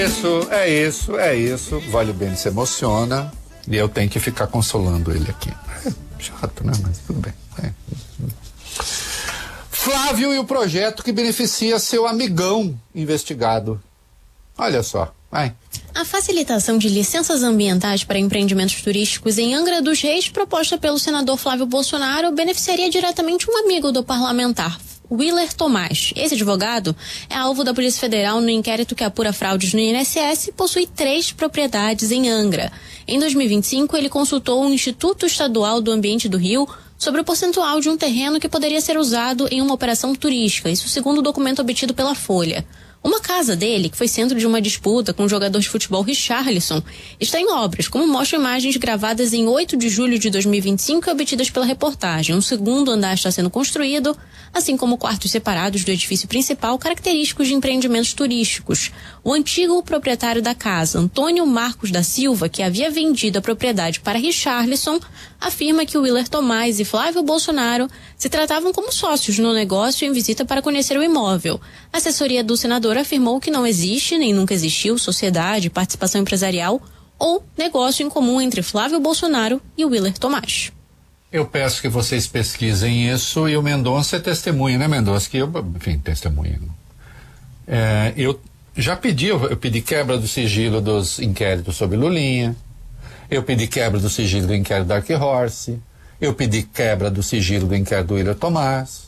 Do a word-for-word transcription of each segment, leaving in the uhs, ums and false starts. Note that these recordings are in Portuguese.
Isso, é isso, é isso. Vale bem, se emociona e eu tenho que ficar consolando ele aqui. É chato, né? Mas tudo bem. É. Flávio e o projeto que beneficia seu amigão investigado. Olha só, vai. A facilitação de licenças ambientais para empreendimentos turísticos em Angra dos Reis, proposta pelo senador Flávio Bolsonaro, beneficiaria diretamente um amigo do parlamentar, Willer Tomás. Esse advogado é alvo da Polícia Federal no inquérito que apura fraudes no I N S S e possui três propriedades em Angra. Em dois mil e vinte e cinco, ele consultou o Instituto Estadual do Ambiente do Rio sobre o percentual de um terreno que poderia ser usado em uma operação turística, isso segundo o documento obtido pela Folha. Uma casa dele, que foi centro de uma disputa com o jogador de futebol Richarlison, está em obras, como mostram imagens gravadas em oito de julho de dois mil e vinte e cinco e obtidas pela reportagem. Um segundo andar está sendo construído, assim como quartos separados do edifício principal, característicos de empreendimentos turísticos. O antigo proprietário da casa, Antônio Marcos da Silva, que havia vendido a propriedade para Richarlison, afirma que Willer Tomás e Flávio Bolsonaro se tratavam como sócios no negócio em visita para conhecer o imóvel. A assessoria do senador afirmou que não existe, nem nunca existiu, sociedade, participação empresarial ou negócio em comum entre Flávio Bolsonaro e Willer Tomás. Eu peço que vocês pesquisem isso e o Mendonça é testemunha, né, Mendonça? Que eu, enfim, testemunha. É, eu já pedi, eu, eu pedi quebra do sigilo dos inquéritos sobre Lulinha, eu pedi quebra do sigilo do inquérito Dark Horse, eu pedi quebra do sigilo do inquérito do Willer Tomás.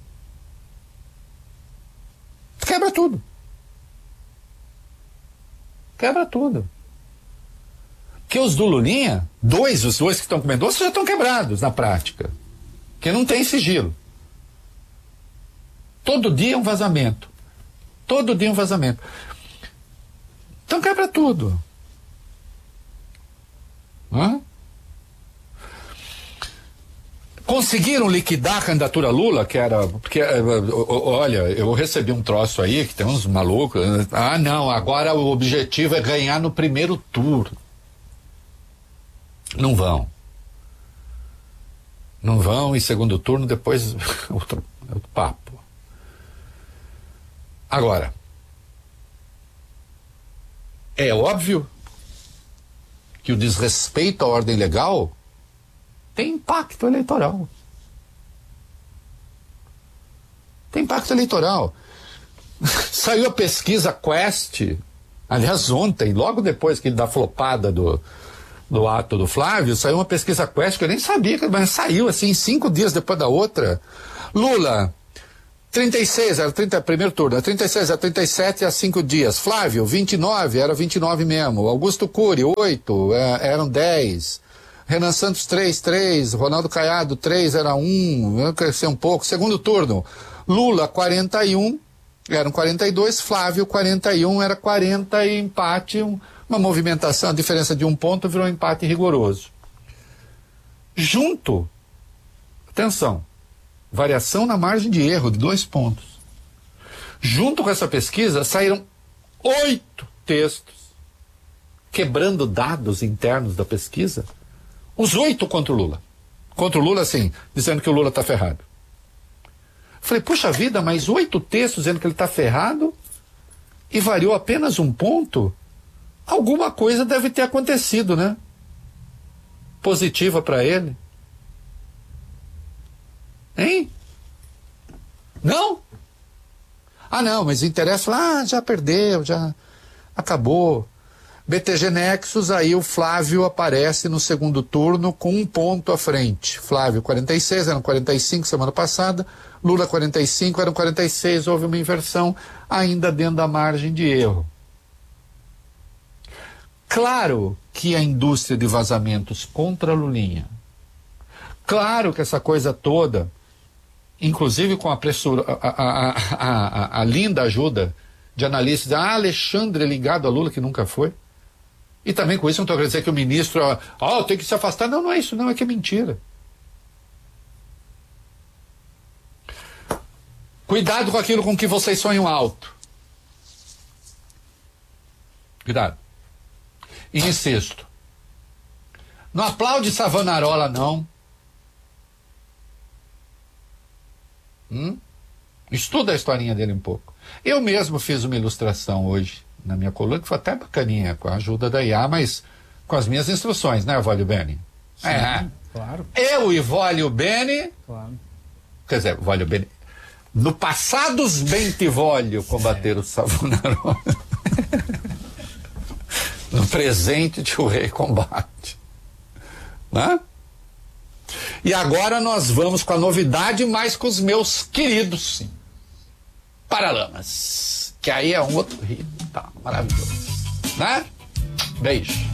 Quebra tudo. Quebra tudo. Porque os do Lulinha, dois, os dois que estão com Mendonça já estão quebrados na prática. Porque não tem sigilo. Todo dia um vazamento. Todo dia um vazamento. Então quebra tudo. Hã? Conseguiram liquidar a candidatura Lula, que era, porque, olha, eu recebi um troço aí, que tem uns malucos, ah não, agora o objetivo é ganhar no primeiro turno. Não vão. Não vão, e segundo turno depois, outro, outro papo. Agora, é óbvio que o desrespeito à ordem legal tem impacto eleitoral. Tem impacto eleitoral. Saiu a pesquisa Quest, aliás, ontem, logo depois que ele dá flopada do, do ato do Flávio, saiu uma pesquisa Quest que eu nem sabia, mas saiu assim, cinco dias depois da outra. Lula, trinta e seis, era trinta, primeiro turno, trinta e seis a trinta e sete há cinco dias. Flávio, vinte e nove, era vinte e nove mesmo. Augusto Cury, oito, é, eram dez. Renan Santos, três, três. Ronaldo Caiado, três, era um. Cresceu um pouco. Segundo turno, Lula, quarenta e um, eram quarenta e dois. Flávio, quarenta e um, era quarenta e empate. Um, uma movimentação, a diferença de um ponto virou um empate rigoroso. Junto, atenção, variação na margem de erro de dois pontos. Junto com essa pesquisa, saíram oito textos quebrando dados internos da pesquisa. Os oito contra o Lula. Contra o Lula, assim, dizendo que o Lula está ferrado. Falei, puxa vida, mas oito textos dizendo que ele está ferrado e variou apenas um ponto? Alguma coisa deve ter acontecido, né? Positiva para ele. Hein? Não? Ah, não, mas interessa, ah, já perdeu, já acabou. B T G Nexus, aí o Flávio aparece no segundo turno com um ponto à frente. Flávio quarenta e seis, eram quarenta e cinco semana passada, Lula quarenta e cinco, eram quarenta e seis, houve uma inversão ainda dentro da margem de erro. Claro que a indústria de vazamentos contra a Lulinha, claro que essa coisa toda, inclusive com a, pressura, a, a, a, a, a linda ajuda de analistas, a Alexandre ligado a Lula, que nunca foi. E também com isso não estou querendo dizer que o ministro, ó, oh, tem que se afastar. Não, não é isso, não, é que é mentira. Cuidado com aquilo com que vocês sonham alto. Cuidado. E insisto, não aplaude Savonarola, não. Hum? Estuda a historinha dele um pouco. Eu mesmo fiz uma ilustração hoje na minha coluna, que foi até bacaninha, com a ajuda da I A, mas com as minhas instruções, né, Vólio Bene? Sim, é. Claro. Eu e Vólio Bene, Claro. quer dizer, Vólio Bene, no passado os Bentivólio combateram o Savonarole. No presente tio Rei combate. Né? E agora nós vamos com a novidade, mas com os meus queridos Sim. Paralamas. Que aí é um outro ritmo, tá? Maravilhoso. Né? Beijo.